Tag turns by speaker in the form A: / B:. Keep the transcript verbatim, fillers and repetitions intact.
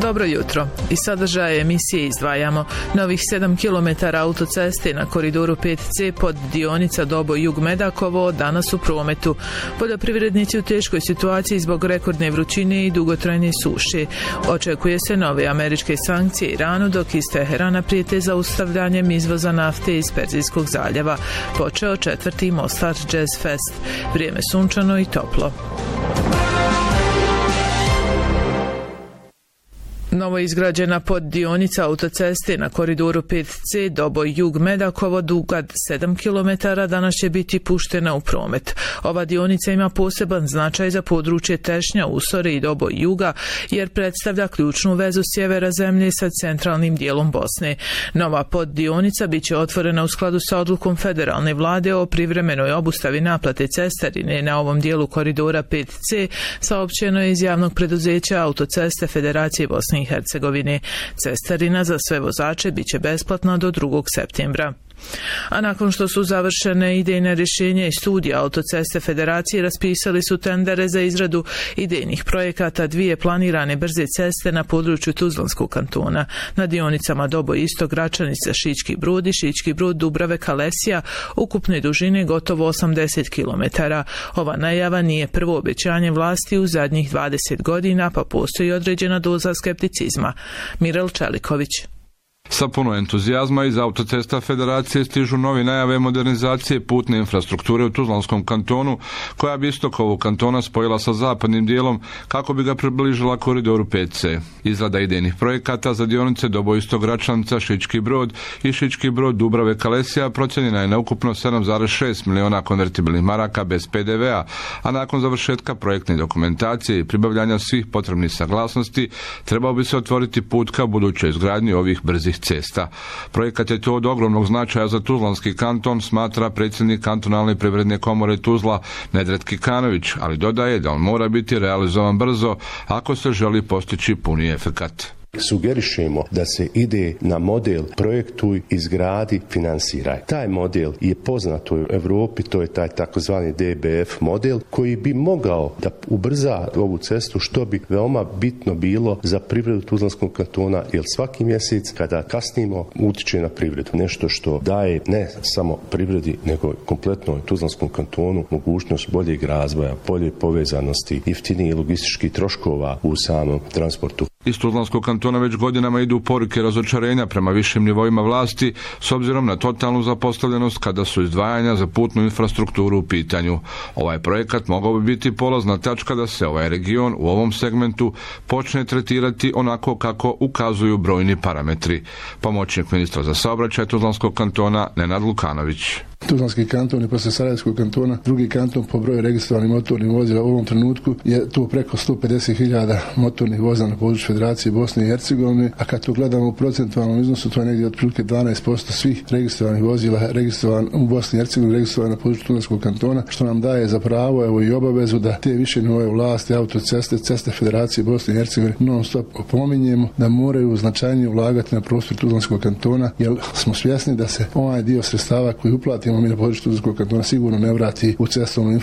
A: Dobro jutro. Iz sadržaja emisije izdvajamo novih sedam kilometara autoceste na koridoru pet ce pod dionica Doboj-Jug-Medakovo danas u prometu. Poljoprivrednici u teškoj situaciji zbog rekordne vrućine i dugotrajne suše. Očekuje se nove američke sankcije Iranu, dok iz Teherana prijete zaustavljanjem izvoza nafte iz Perzijskog zaljeva. Počeo četvrti Mostar Jazz Fest. Vrijeme sunčano i toplo. Novo izgrađena poddionica autoceste na koridoru pet ce Doboj-Jug-Medakovo duga sedam kilometara danas će biti puštena u promet. Ova dionica ima poseban značaj za područje Tešnja, Usore i Doboj-Juga jer predstavlja ključnu vezu sjevera zemlje sa centralnim dijelom Bosne. Nova poddionica bit će otvorena u skladu sa odlukom federalne vlade o privremenoj obustavi naplate cestarine na ovom dijelu koridora pet ce, saopćeno je iz javnog preduzeća Autoceste Federacije Bosne i Hercegovine. Cestarina za sve vozače biće besplatna do drugog septembra. A nakon što su završene idejne rješenja i studija Autoceste Federacije, raspisali su tendere za izradu idejnih projekata dvije planirane brze ceste na području Tuzlanskog kantona. Na dionicama Doboj-Istok, Gračanica, Šički Brod i Šički Brod, Dubrave, Kalesija ukupne dužine gotovo osamdeset kilometara. Ova najava nije prvo obećanje vlasti u zadnjih dvadeset godina, pa postoji određena doza skepticizma. Mirel Čeliković.
B: Sa puno entuzijazma iz Autocesta Federacije stižu novi najave modernizacije putne infrastrukture u Tuzlanskom kantonu, koja bi istok ovog kantona spojila sa zapadnim dijelom kako bi ga približila koridoru pet ce. Izrada idejnih projekata za dionice Doboj-Istok, Gračanica, Šički Brod i Šički Brod, Dubrave, Kalesija procjenjena je na ukupno sedam zarez šest miliona konvertibilnih maraka bez pe de ve a, a nakon završetka projektne dokumentacije i pribavljanja svih potrebnih saglasnosti trebao bi se otvoriti put ka budućoj izgradnji ovih brzih cesta. Projekat je to od ogromnog značaja za Tuzlanski kanton, smatra predsjednik kantonalne privredne komore Tuzla Nedret Kikanović, ali dodaje da on mora biti realizovan brzo ako se želi postići puni efekat.
C: Sugerišemo da se ide na model projektuj, izgradi, finansiraj. Taj model je poznat u Europi, to je taj takozvani de be ef model koji bi mogao da ubrza ovu cestu, što bi veoma bitno bilo za privredu Tuzlanskog kantona, jer svaki mjesec kada kasnimo utiče na privredu. Nešto što daje ne samo privredi, nego kompletno Tuzlanskom kantonu mogućnost boljeg razvoja, bolje povezanosti, jeftinijih logističkih troškova u samom transportu.
B: Iz Tuzlanskog kantona već godinama idu poruke razočarenja prema višim nivoima vlasti s obzirom na totalnu zapostavljenost kada su izdvajanja za putnu infrastrukturu u pitanju. Ovaj projekat mogao bi biti polazna tačka da se ovaj region u ovom segmentu počne tretirati onako kako ukazuju brojni parametri. Pomoćnik ministra za saobraćaj Tuzlanskog kantona Nenad Lukanović.
D: Tuzlanski kanton je posle Sarajevskog kantona drugi kanton po broju registrovanih motornih vozila. U ovom trenutku je to preko sto pedeset hiljada motornih vozila na području Federacije Bosne i Hercegovine, a kad to gledamo u procentualnom iznosu, to je negdje otprilike dvanaest posto svih registrovanih vozila registrovan u Bosni i Hercegovini, registrovan na području Tuzlanskog kantona, što nam daje za pravo evo i obavezu da te više nove vlasti, autoceste, ceste Federacije Bosne i Hercegovine non stop opominjemo da moraju značajnije ulagati na prostor Tuzlanskog kantona, jer smo svjesni da se ovaj dio sredstava koji uplatimo mi na području Tuzlanskog kantona sigurno ne vrati u cestovnu infrastrukturu